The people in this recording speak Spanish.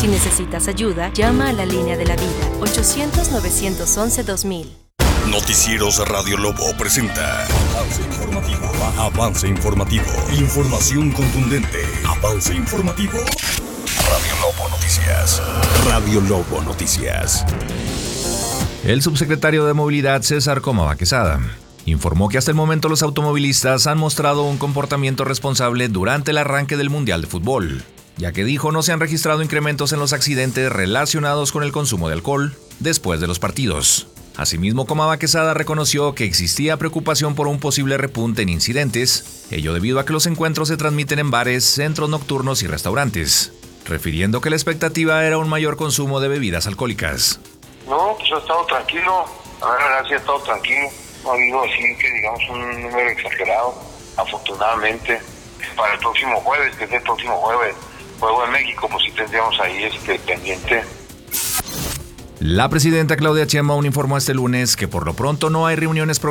Si necesitas ayuda, llama a la línea de la vida, 800-911-2000. Noticieros Radio Lobo presenta Avance Informativo. Avance Informativo. Información contundente. Avance Informativo. Radio Lobo Noticias. Radio Lobo Noticias. El subsecretario de Movilidad, César Cómoda Quesada, informó que hasta el momento los automovilistas han mostrado un comportamiento responsable durante el arranque del Mundial de Fútbol, ya que dijo no se han registrado incrementos en los accidentes relacionados con el consumo de alcohol después de los partidos. Asimismo, Cómoda Quesada reconoció que existía preocupación por un posible repunte en incidentes, ello debido a que los encuentros se transmiten en bares, centros nocturnos y restaurantes, refiriendo que la expectativa era un mayor consumo de bebidas alcohólicas. No, pues ha estado tranquilo, a ver, gracias, ha estado tranquilo, no ha habido así que digamos un número exagerado, afortunadamente. Para el próximo jueves, que es el próximo jueves, Juego en México, pues sí tendríamos ahí pendiente. La presidenta Claudia Sheinbaum informó este lunes que por lo pronto no hay reuniones